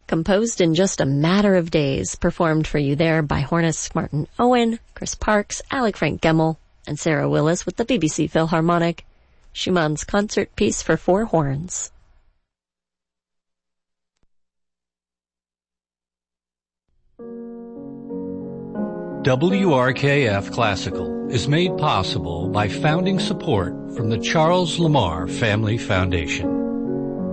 composed in just a matter of days, performed for you there by hornist Martin Owen, Chris Parks, Alec Frank Gemmell, and Sarah Willis with the BBC Philharmonic, Schumann's concert piece for four horns. WRKF Classical is made possible by founding support from the Charles Lamar Family Foundation.